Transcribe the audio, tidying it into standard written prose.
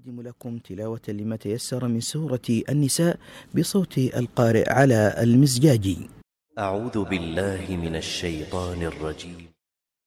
نقدم لكم تلاوة لما تيسر من سورة النساء بصوت القارئ على المزجاجي. أعوذ بالله من الشيطان الرجيم.